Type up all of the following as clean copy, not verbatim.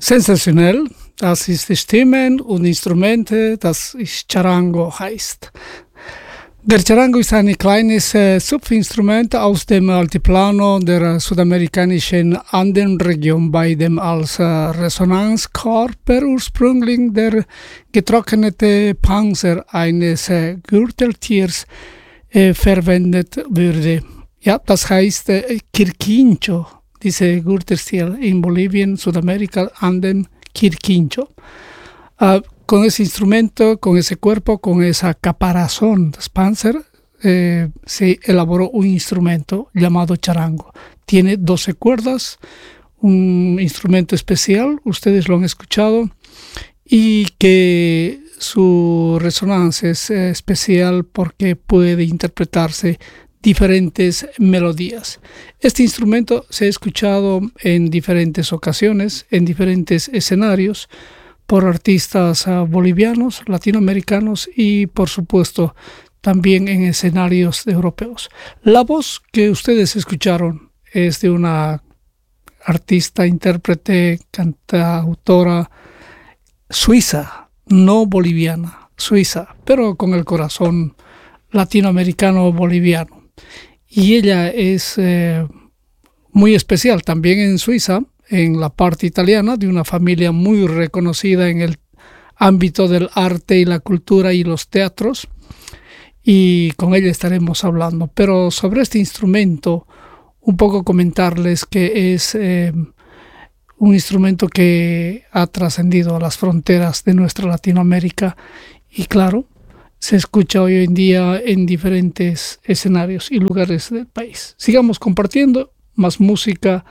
Sensationell, das ist die Stimmen und Instrumente, das ist Charango heißt. Der Charango ist ein kleines Subinstrument aus dem Altiplano der südamerikanischen Andenregion, bei dem als Resonanzkörper ursprünglich der getrocknete Panzer eines Gürteltiers verwendet würde. Ja, das heißt Quirquincho, diese Gürteltier in Bolivien, Sudamerika, Anden, Quirquincho. Con ese instrumento, con ese cuerpo, con esa caparazón de Panzer, se elaboró un instrumento llamado charango. Tiene 12 cuerdas, un instrumento especial, ustedes lo han escuchado, y que su resonancia es especial porque puede interpretarse diferentes melodías. Este instrumento se ha escuchado en diferentes ocasiones, en diferentes escenarios, por artistas bolivianos, latinoamericanos y, por supuesto, también en escenarios europeos. La voz que ustedes escucharon es de una artista, intérprete, cantautora suiza, no boliviana, suiza, pero con el corazón latinoamericano-boliviano. Y ella es muy especial también en Suiza, en la parte italiana, de una familia muy reconocida en el ámbito del arte y la cultura y los teatros, y con ella estaremos hablando. Pero sobre este instrumento, un poco comentarles que es un instrumento que ha trascendido a las fronteras de nuestra Latinoamérica y, claro, se escucha hoy en día en diferentes escenarios y lugares del país. Sigamos compartiendo más música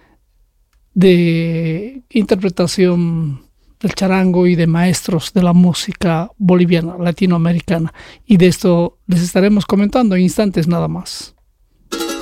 de interpretación del charango y de maestros de la música boliviana, latinoamericana. Y de esto les estaremos comentando en instantes nada más.